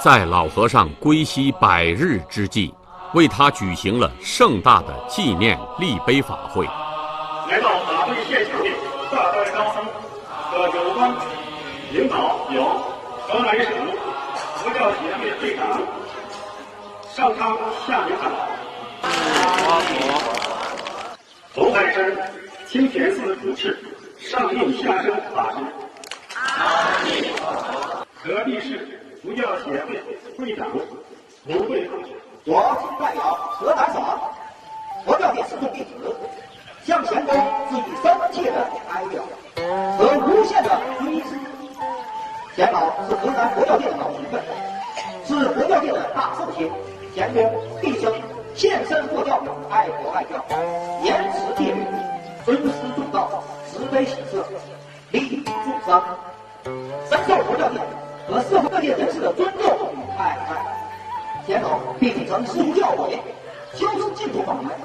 在老和尚归西100日之际，为他举行了盛大的纪念立碑法会。 来到法会现场的大代高僧和有关领导有河南省佛教协会会长上苍下明长老，红海山清田寺主持上应下生法师，河地市佛教协会会长卢慧芳， 我代表河南省佛教界四众弟子，向贤公致以深切的哀悼和无限的追思。贤老是河南佛教界的老前辈，是佛教界的大圣贤。贤公毕生献身佛教，爱国爱教，严持戒律，尊师重道，慈悲喜舍，利益众生，深受佛教界和社会各界人士的尊重与爱戴。贤老并曾师出教诲，修持净土法门，